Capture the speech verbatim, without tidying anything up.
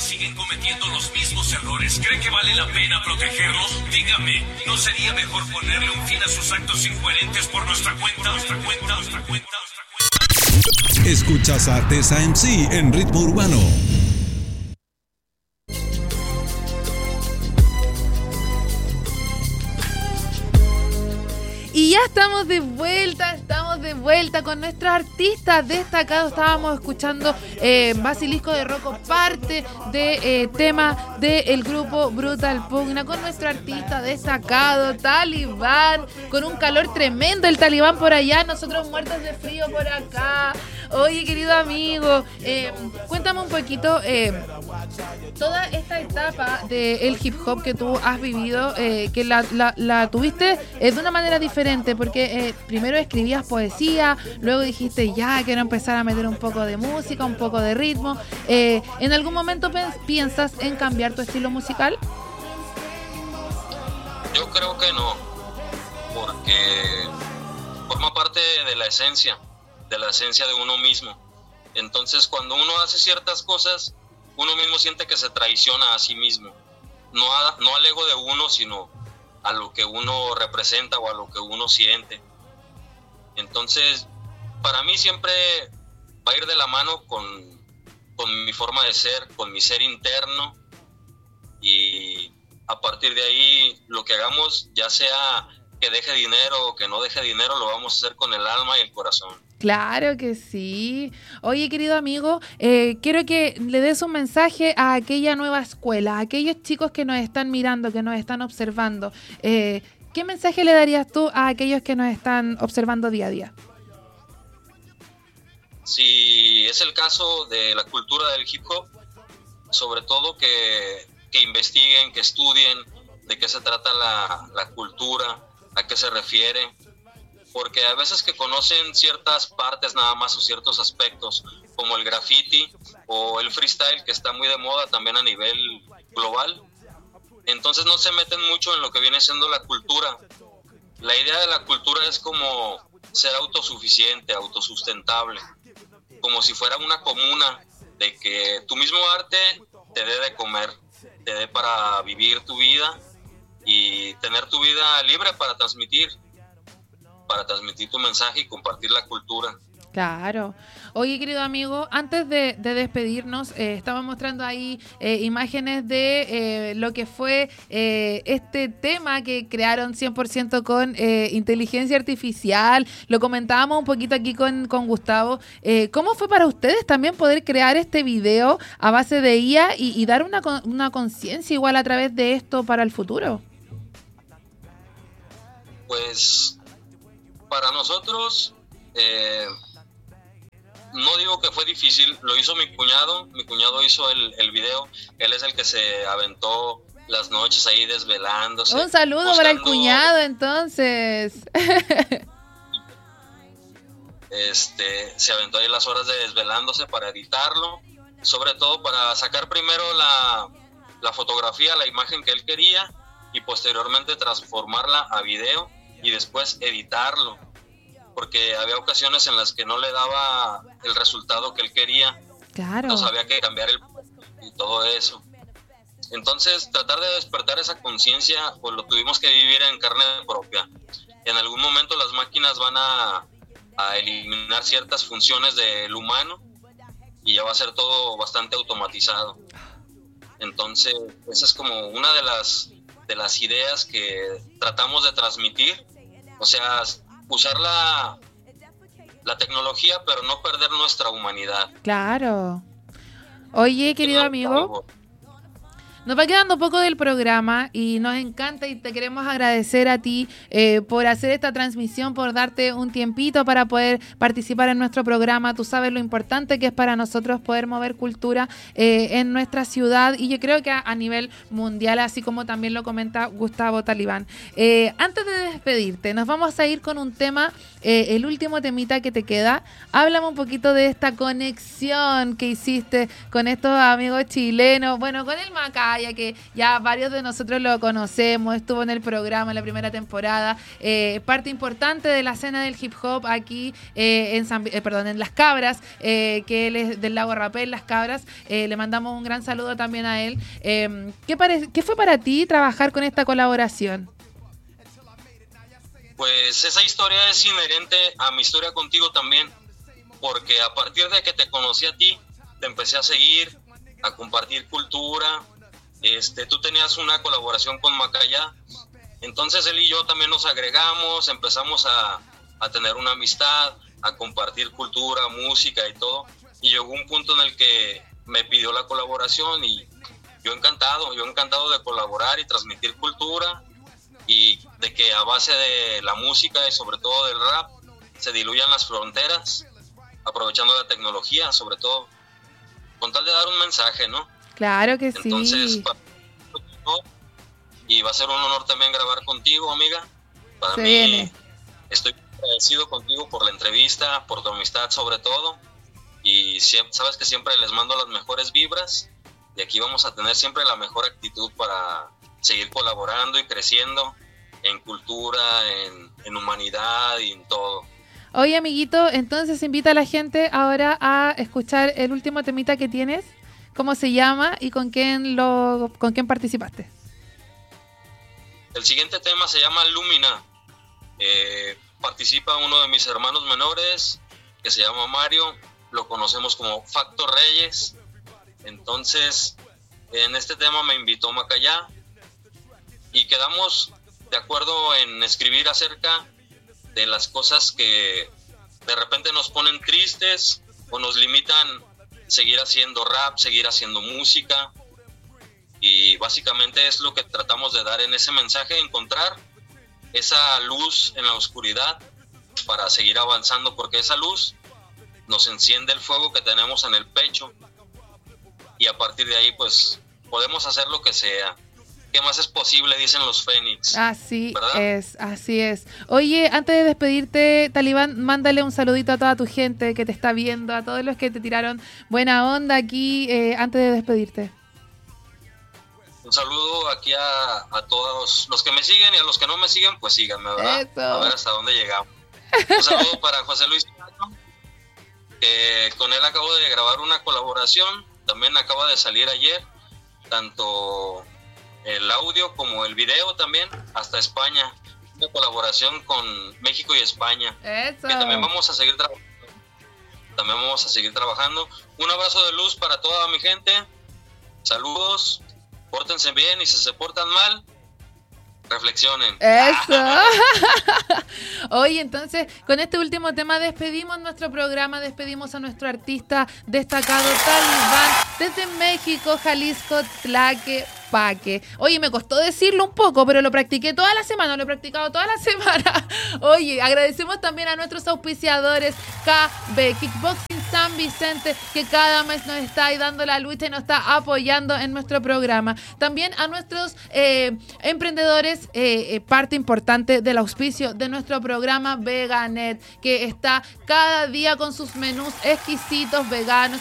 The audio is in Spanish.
siguen cometiendo los mismos errores. ¿Cree que vale la pena protegerlos? Dígame, ¿no sería mejor ponerle un fin a sus actos incoherentes por nuestra cuenta, nuestra cuenta, nuestra cuenta, nuestra cuenta? Escuchas a Tessa M C en Ritmo Urbano. Y ya estamos de vuelta, estamos de vuelta con nuestros artistas destacados. Estábamos escuchando eh, Basilisco de Rocco, parte de eh, tema del grupo Brutal Pugna, con nuestro artista destacado, Talibán, con un calor tremendo el Talibán por allá, nosotros muertos de frío por acá. Oye, querido amigo, eh, cuéntame un poquito eh, toda esta etapa del hip hop que tú has vivido, eh, que la, la, la tuviste eh, de una manera diferente, porque eh, primero escribías poesía, luego dijiste ya quiero empezar a meter un poco de música, un poco de ritmo. Eh, ¿En algún momento piensas en cambiar tu estilo musical? Yo creo que no, porque forma parte de la esencia. de la esencia de uno mismo. Entonces, cuando uno hace ciertas cosas, uno mismo siente que se traiciona a sí mismo. No, a, no al ego de uno, sino a lo que uno representa o a lo que uno siente. Entonces, para mí siempre va a ir de la mano con, con mi forma de ser, con mi ser interno, y a partir de ahí, lo que hagamos, ya sea que deje dinero o que no deje dinero, lo vamos a hacer con el alma y el corazón. Claro que sí. Oye, querido amigo, eh, quiero que le des un mensaje a aquella nueva escuela, a aquellos chicos que nos están mirando, que nos están observando. Eh, ¿Qué mensaje le darías tú a aquellos que nos están observando día a día? Si es el caso de la cultura del hip hop, sobre todo que, que investiguen, que estudien de qué se trata la, la cultura, a qué se refiere, porque a veces que conocen ciertas partes nada más o ciertos aspectos, como el graffiti o el freestyle, que está muy de moda también a nivel global, entonces no se meten mucho en lo que viene siendo la cultura. La idea de la cultura es como ser autosuficiente, autosustentable, como si fuera una comuna, de que tu mismo arte te dé de comer, te dé para vivir tu vida y tener tu vida libre para transmitir, para transmitir tu mensaje y compartir la cultura. Claro. Oye, querido amigo, antes de, de despedirnos, eh, estaba mostrando ahí eh, imágenes de eh, lo que fue eh, este tema que crearon cien por ciento con eh, inteligencia artificial. Lo comentábamos un poquito aquí con, con Gustavo. Eh, ¿Cómo fue para ustedes también poder crear este video a base de I A y, y dar una, una conciencia igual a través de esto para el futuro? Pues para nosotros, eh, no digo que fue difícil, lo hizo mi cuñado, mi cuñado hizo el, el video, él es el que se aventó las noches ahí desvelándose. Un saludo buscando... para el cuñado, entonces. Este, se aventó ahí las horas de desvelándose para editarlo, sobre todo para sacar primero la, la fotografía, la imagen que él quería, y posteriormente transformarla a video y después editarlo, porque había ocasiones en las que no le daba el resultado que él quería. Claro. Entonces había que cambiar el y todo eso. Entonces tratar de despertar esa conciencia, pues lo tuvimos que vivir en carne propia. En algún momento las máquinas van a, a eliminar ciertas funciones del humano y ya va a ser todo bastante automatizado. Entonces esa es como una de las de las ideas que tratamos de transmitir, o sea, usar la, la tecnología, pero no perder nuestra humanidad. Claro. Oye, querido amigo, nos va quedando poco del programa y nos encanta y te queremos agradecer a ti eh, por hacer esta transmisión, por darte un tiempito para poder participar en nuestro programa. Tú sabes lo importante que es para nosotros poder mover cultura eh, en nuestra ciudad y yo creo que a, a nivel mundial, así como también lo comenta Gustavo Talibán. Eh, antes de despedirte, nos vamos a ir con un tema eh, el último temita que te queda. Háblame un poquito de esta conexión que hiciste con estos amigos chilenos, bueno, con el Macaya, que ya varios de nosotros lo conocemos, estuvo en el programa en la primera temporada, eh, parte importante de la escena del hip hop aquí eh, en San, eh, perdón, en Las Cabras, eh, que él es del Lago Rapel, Las Cabras. Eh, le mandamos un gran saludo también a él. Eh, ¿qué, pare- ¿Qué fue para ti trabajar con esta colaboración? Pues esa historia es inherente a mi historia contigo también, porque a partir de que te conocí a ti, te empecé a seguir, a compartir cultura. Este, tú tenías una colaboración con Macaya, entonces él y yo también nos agregamos, empezamos a, a tener una amistad, a compartir cultura, música y todo, y llegó un punto en el que me pidió la colaboración y yo encantado, yo encantado de colaborar y transmitir cultura, y de que a base de la música y sobre todo del rap se diluyan las fronteras, aprovechando la tecnología, sobre todo, con tal de dar un mensaje, ¿no? Claro que Entonces, sí. Para, y va a ser un honor también grabar contigo, amiga. Para Se mí, viene. estoy agradecido contigo por la entrevista, por tu amistad sobre todo, y siempre, sabes que siempre les mando las mejores vibras, y aquí vamos a tener siempre la mejor actitud para seguir colaborando y creciendo en cultura, en, en humanidad y en todo. Oye, amiguito, entonces invita a la gente ahora a escuchar el último temita que tienes, cómo se llama y con quién lo con quién participaste. El siguiente tema se llama Lumina. Eh, participa uno de mis hermanos menores, que se llama Mario, lo conocemos como Factor Reyes. Entonces, en este tema me invitó Macaya y quedamos de acuerdo en escribir acerca de las cosas que de repente nos ponen tristes o nos limitan seguir haciendo rap, seguir haciendo música, y básicamente es lo que tratamos de dar en ese mensaje, encontrar esa luz en la oscuridad para seguir avanzando, porque esa luz nos enciende el fuego que tenemos en el pecho y a partir de ahí pues podemos hacer lo que sea. ¿Qué más es posible? Dicen los Fénix. Así ¿verdad? es, así es. Oye, antes de despedirte, Talibán, mándale un saludito a toda tu gente que te está viendo, a todos los que te tiraron buena onda aquí, eh, antes de despedirte. Un saludo aquí a, a todos los que me siguen, y a los que no me siguen, pues síganme, ¿verdad? Eso. A ver hasta dónde llegamos. Un saludo para José Luis, que con él acabo de grabar una colaboración, también acaba de salir ayer, tanto el audio como el video también, hasta España, una colaboración con México y España, Eso. que también vamos a seguir trabajando, también vamos a seguir trabajando. Un abrazo de luz para toda mi gente, saludos, pórtense bien y si se portan mal, reflexionen. Eso. Oye, entonces, con este último tema despedimos nuestro programa, despedimos a nuestro artista destacado Talibán desde México, Jalisco, Tlaquepaque. Oye, me costó decirlo un poco, pero lo practiqué toda la semana, lo he practicado toda la semana. Oye, agradecemos también a nuestros auspiciadores K B Kickboxing San Vicente, que cada mes nos está ahí dando la lucha y nos está apoyando en nuestro programa. También a nuestros eh, emprendedores, eh, eh, parte importante del auspicio de nuestro programa Veganet, que está cada día con sus menús exquisitos veganos